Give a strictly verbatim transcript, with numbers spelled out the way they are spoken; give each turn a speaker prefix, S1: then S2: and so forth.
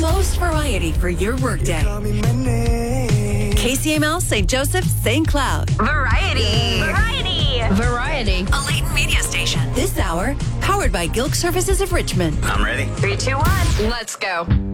S1: most variety for your workday. K C M L, Saint Joseph, Saint Cloud.
S2: Variety.
S3: Variety.
S2: Variety.
S1: A Layton media station. This hour, powered by Gilk Services of Richmond.
S4: I'm ready.
S2: Three, two, one. Let's go.